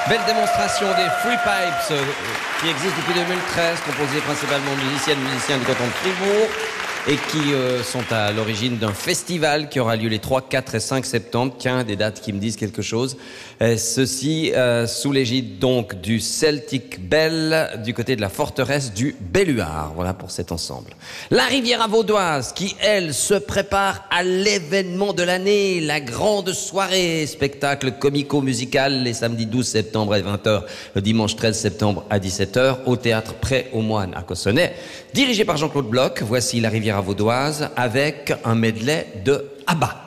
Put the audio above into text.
Belle démonstration des Free Pipes qui existe depuis 2013, composés principalement de musiciennes et musiciens du canton de Fribourg et qui sont à l'origine d'un festival qui aura lieu les 3, 4 et 5 septembre. Tiens, des dates qui me disent quelque chose. Ceci sous l'égide donc du Celtic Bell du côté de la forteresse du Belluard. Voilà pour cet ensemble. La Riviera Vaudoise qui, elle, se prépare à l'événement de l'année, la grande soirée, spectacle comico-musical les samedis 12 septembre à 20h, le dimanche 13 septembre à 17h au théâtre Pré aux Moines à Cossonay. Dirigé par Jean-Claude Bloch, voici la Riviera Vaudoise avec un medley de ABBA.